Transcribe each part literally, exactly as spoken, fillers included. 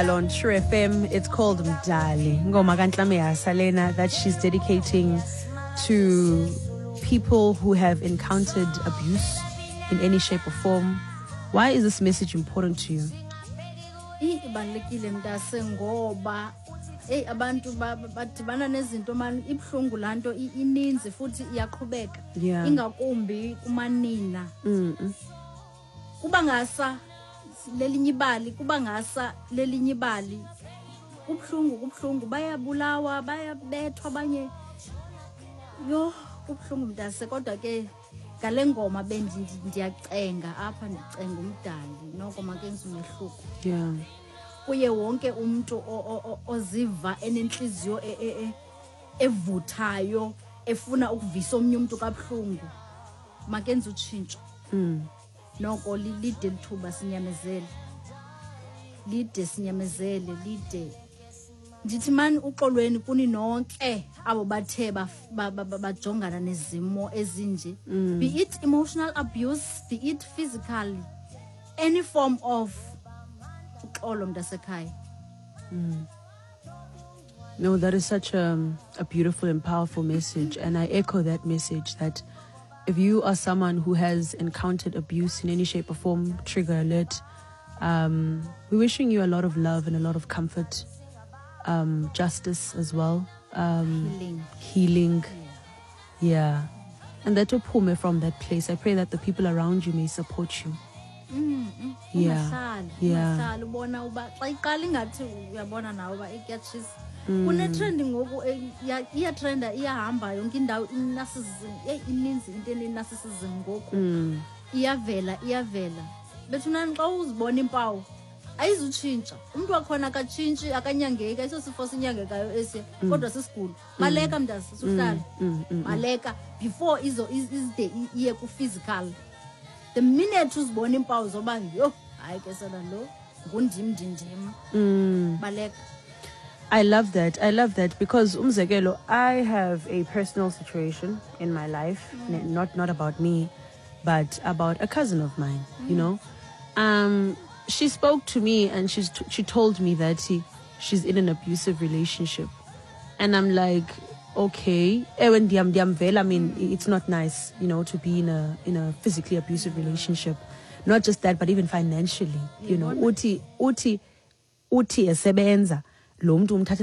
On True F M, it's called Mdali. Ngoma kaNhlanhla Salena that she's dedicating to people who have encountered abuse in any shape or form. Why is this message important to you? Ibalekile mntase ngoba hey abantu badibana nezinto man ibhlungu lanto ininzi futhi iyaqhubeka ingakumbi kumanina kuba ngasa lelinye ibali kuba ngasa lelinye ibali kubhlungu kubhlungu bayabulawa bayabethwa abanye yo kubhlungu mntase kodwa ke ngale ngoma bendi ndiyacenga apha ndicenga umdali noko makenze umehluko yeah kuye wonke umuntu oziva enenhliziyo evuthayo efuna ukuvisa omnye umuntu kabhlungu makenze utshintsho mm noko lide lithuba sinyamezele lide sinyamezele lide ndithi man uxolweni kuni nonke abo bathe bajongana nezimo ezinje be it emotional abuse be it physically any form of uxolo mntasekhaya. mm. No, that is such a, a beautiful and powerful message, and I echo that message that if you are someone who has encountered abuse in any shape or form, trigger alert. Um, we're wishing you a lot of love and a lot of comfort, um, justice as well, um, healing, healing, yeah, and that uphume from that place. I pray that the people around you may support you. Mm, mm. Yeah, yeah. Ubona uba xa iqala ingathi uyabona nawe uba iketshis kune trend ngoku iya trend iyahamba yonke indawo narcissism ininzi into ene narcissism ngoku iyavela iyavela bethuna xa uzibona impawu ayizutshintsha umuntu wakhona akatshintshi akanyangeka iso sifo sinyangekayo ese kodwa sisigulo baleka mntase suhlala baleka before izo izide iye ku physical. The minute uzibona impawu zoba yo hayi ke sana lo ngundim ndindim baleka. I love that. I love that because umzekelo, I have a personal situation in my life, mm. not not about me, but about a cousin of mine. Mm. You know, um, she spoke to me and she's t- she told me that she, she's in an abusive relationship, and I'm like, okay, I mean, it's not nice, you know, to be in a in a physically abusive relationship. Not just that, but even financially, you know, uti uti uti esebenza. You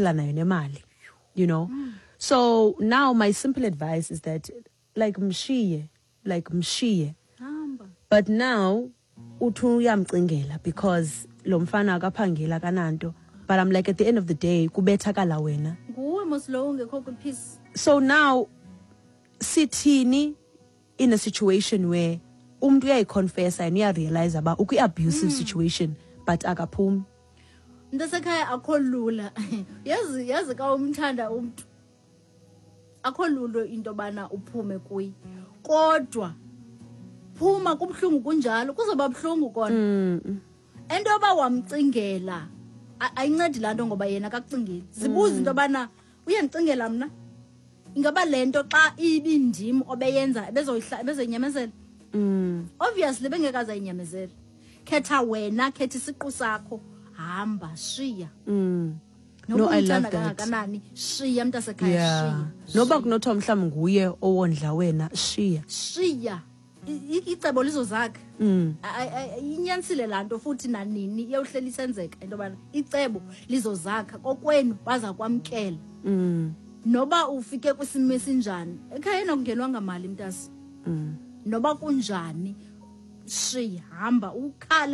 know, mm. So now my simple advice is that, like mshiye, like mshiye. But now, utu yamcingela because lo mfana akaphangela kananto. But I'm like, at the end of the day, kubetha kala wena. So now, sitini in a situation where umntu uyayiconfessa and uyarealize about ukwi abusive mm. situation, but akaphumi. Ndasekhaya akho lula yazi yazi ka umthanda umuntu akho lulo into bana uphume kuyi kodwa phuma kubhlungu kunjalo kuzoba bhlungu kona ento oba wamcingela ayincedi lanto ngoba yena akakucingeli zibuza into bana uyandicingela mina ingaba lento xa ibindim obeyenza bezoyihla bezoyinyamezela obviously bengekaza inyamezela khetha wena khetha isiqu sakho hamba shiya mm. No, I love that. Shiya mntasekhaya shiya noba kunothiwa mhlawumbe nguye owondla wena shiya shiya icebo lizo zakhe inyanisile lanto futhi nanini iyawuhlela isenzeka into bana icebo lizo zakhe kokwenu baza kwamkela noba ufike kwisimo esinjani ekhaya nokungenwanga mali mntasi noba kunjani shiya hamba ukhale